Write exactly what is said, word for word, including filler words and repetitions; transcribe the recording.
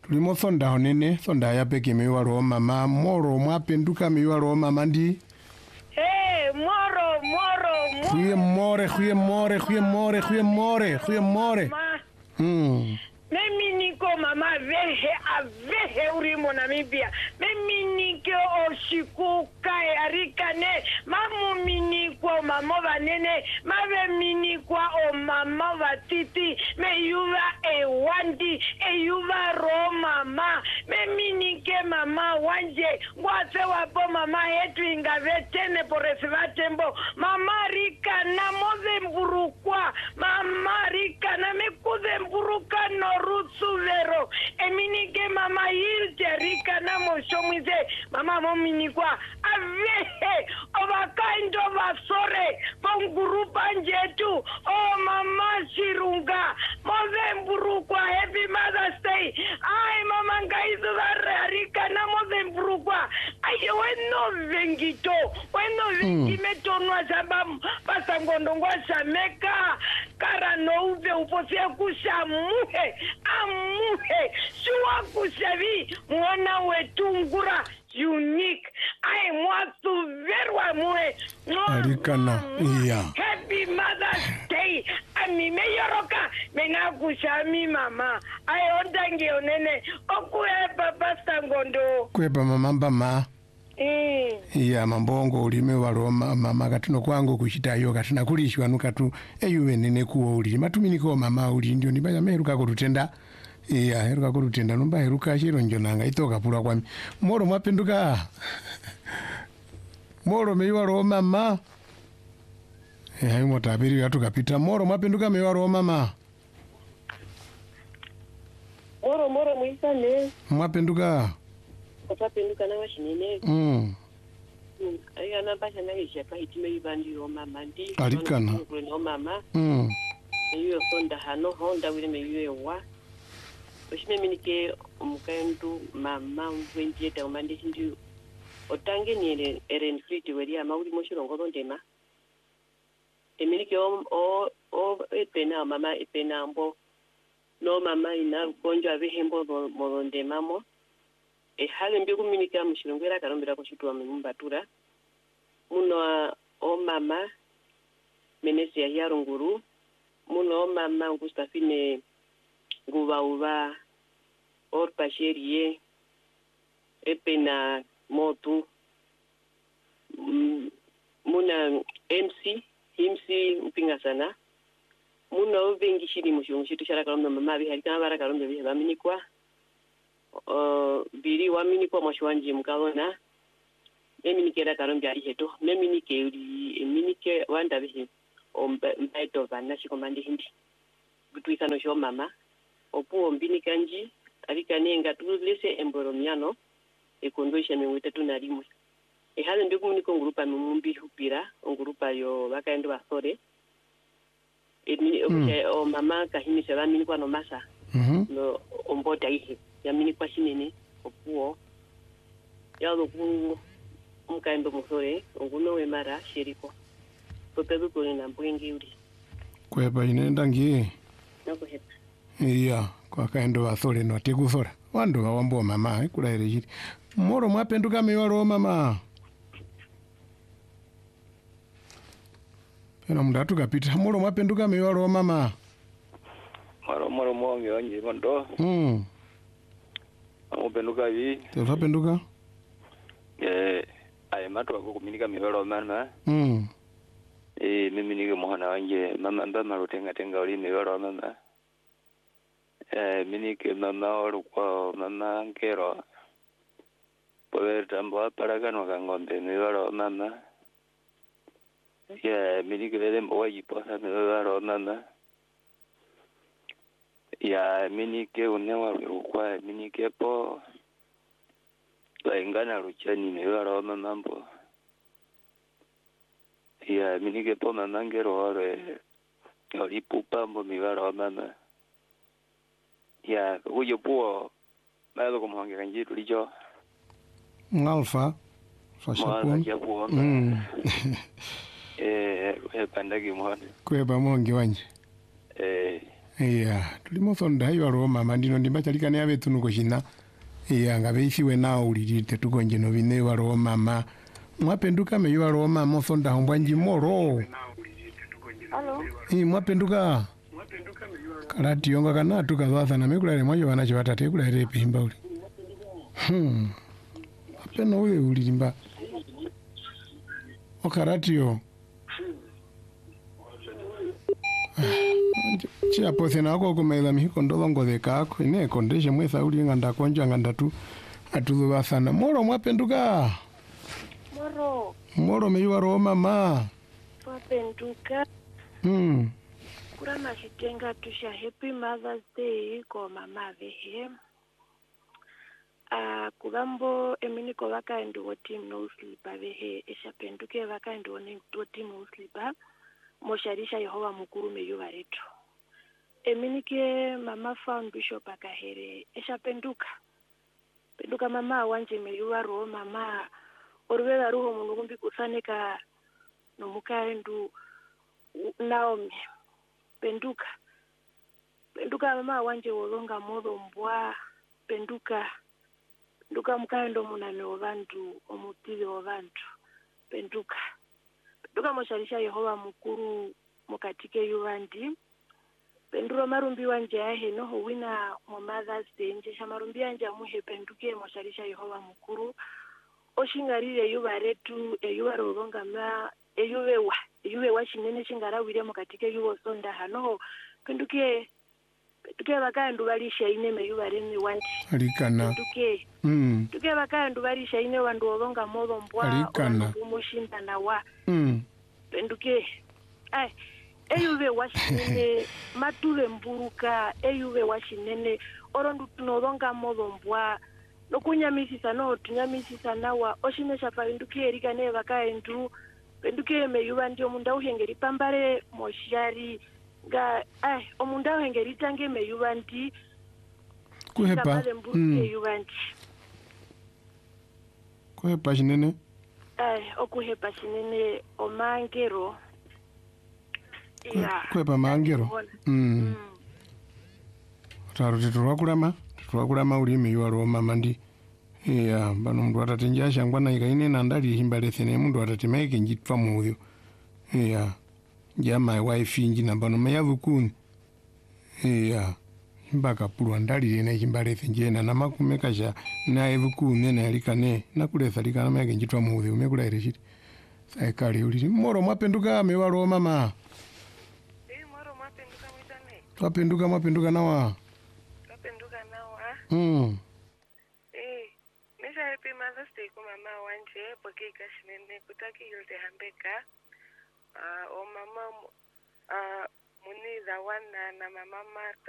tulimo sonda honene sonda ya peke miwalo mama moro mwapenduka miwalo mama ndi Hey, moro, moro, moro. Huye more, huye more, huye more, huye more, huye more. Hmm. Mimi niko mama vehe avehe urimo Namibia. Mimi niko oshikuka arikane. Mamu miniko mama vanene. Mave minikwa o mama vatiti. Me yuva e wandi. E yuva ro mama. Me minike mama wanje. Ngwase wapo mama yetu ingavetene poresivatembo. Mama rika na moze mburukwa. Mama rika na mekuze mburuka no rutsu vero eminike mama yirte rika na moshomwize mama mominikwa avehe ovakaindo vasore pongurupa njetu o mama shirunga moze mburukwa happy Mother's Day ai mama ngaizu vare rika na moze mburukwa ai weno vengito weno vengimetonwa sababu pasangondongwa shameka kara nouve uposia kushamuhe amuhe shuwa kushavi mwana wetungura unique ai mwatu verwa muhe Arikana iya Happy Mother's Day ami meyoroka mena kushami mama ai ondange onene okuhe papa sangondo kwepa mama mbama Mm. iya mambongo ulime walo mama katino kwangu kuchitayo katina kulishwa nukatu eyuwe nene kuwa uli matuminiko mama uli ndio nibaya meruka kurutenda iya heruka kurutenda numba heruka shiro njonanga itoka pula kwami moro mwapenduka moro meiwa ro mama iya yumo tabiri watu kapita moro mwapenduka meiwa ro mama Moro moro muisane mwapenduka Kapapenduka na washinene. mm Mm. Aya nabasha na hisha pa hitime yibandi yo mama ndi. Arikana. Yo mama. mm Yo sonda hano honda wile me yo wa. Oshime minike omukandu mama mwenjeta umande ndi otange ni ere eren free weli ama uli moshirongo ndema. Eminike o o o epena mama epena mbo. No mama ina ugonjwa vihembo mo ndema mo. E hale mbi kuminika mushilongera karombera kuchitwa mumbatura muno o mama menesi ya yarunguru muno o mama ngustafine nguva uva or pasherie epena motu muna M C himsi mpinga sana muno vengi shiri mushilongo chitu shara karombe mama bi halika bara karombe bi baminikwa Uh, biri wa mini kwa mwashwanji mkawona mimi nikera karombi ali heto mimi nike uri minike wanda bihi ombaito vana shikomandi hindi gutwika no sho mama opu ombini kanji alika nenga tulese emboromiano ekondosha memwita tunalimu e hale ndiku muniko ngurupa mumbi hupira ngurupa yo bakaendo basore e mm. o mama kahimisa bamini kwa no masa mhm no ombota ihe yamini kwa shinene opuo yalo ku umkaendo musore onguno we mara shiriko popedu ko na mbwengi uri kwepa inenda ngi nako hepa iya kwa kaendo wasole no tegusora wandu wambo mama kula ere jiri moro mwapenduka miwalo mama pena mndatu kapita moro mwapenduka miwalo mama moro moro monge onje mondo mm amupenduka vi tevapenduka eh ay matwa ko kuminika miwalo mama mm eh mimi nige mohana wanje mama mbama rutenga tenga uli miwalo mama eh minike mama olu kwa mama nkero poder tambo para kano kangombe miwalo mama ya minike vele mbowa jiposa miwalo mama ya minike unewa rukwa minike po laingana ruchani miwalo mambo ya minike po mamangero ore olipupa mbo miwalo mama ya uyo po malo como hange kanjitu lijo ngalfa fashapo ya po mm eh eh pandagi mohane kweba mongi wanje eh iya tulimosonda iwa ro mama ndino ndimbachalikane ave tunuko china iya ngaveisiwe nao ulili tetukonje no vine iwa ro mama mwapenduka me iwa ro mama sonda hombwa njimoro Halo. i mwapenduka kalati yonga kana tukazwatha na mekulale mwajo vanacho vatate kulale pimba uli hmm apeno uye ulimba okaratio chiapose nako kumaila mihiko ndolongoze kako ine kondeshe mwesa uli nganda konja nganda tu atuzuvasana moro mwapenduka Moro. moro meiwa ro mama Mwapenduka. hmm Kura mashitenga tusha happy Mother's Day ko mama vehe. Ah, kugambo eminiko vakaenda woti no sleeper vehe eshapenduke vakaenda woti no sleeper mosharisha Yehova mukuru meyuva retu. Eminike mama found bishop akahere eshapenduka. Penduka mama wanje meyuva ro mama orwela ruho munhu kumbi kusaneka nomukaendu Naomi. Penduka. Penduka mama wanje wolonga modo mbwa. Penduka. Penduka mukaendo munane wovantu omutili wovantu. Penduka. Penduka mosharisha Yehova mukuru mukatike yuvandi. Penduro marumbi wanje ahe noho wina mo Mother's Day nje shamarumbi wanje amuhe penduke mosharisha Yehova mukuru. Oshingarire yuva retu eyuva rolonga ma eyuvewa eyuvewa chinene chingarawire mukatike yuvo sonda hano penduke penduke vakaendu valisha ine meyuva remi wanti alikana penduke hmm penduke vakaendu valisha ine vandu olonga modo mbwa alikana umushinda nawa hmm penduke ai eyuvewa chinene matuve mburuka eyuvewa chinene orondu tunolonga modo mbwa nokunyamisisa no tunyamisisa nawa oshine shaparinduke erika ne vakaendu penduke meyuva ndio munda uhengeri pambare moshari nga ai omunda uhengeri tange meyuva ndi kuhepa mm. meyuva ndi kuhepa chinene ai okuhepa chinene omangero ya kuhepa mangero mm, mm. Taro titulwakulama titulwakulama uli meyuva ro mama ndi iya bano mundu atatenja shangwa na ikaine nandali himbalesene mundu atatimaike njitwa muyo iya jama wife inji nambano mayavukuni iya mpaka pulwa ndali ene himbalese njena na makumekasha na evukuni na alikane na kulesa likana maike njitwa muyo umekula ile shiti saikali uli moro mwapenduka mewa ro mama eh moro mwapenduka mwitane twapenduka mwapenduka nawa twapenduka nawa mm Happy Mother's Day kwa mama wanje poke kashinene kutaki yote hambeka uh, o mama uh, muniza wana na mama Martha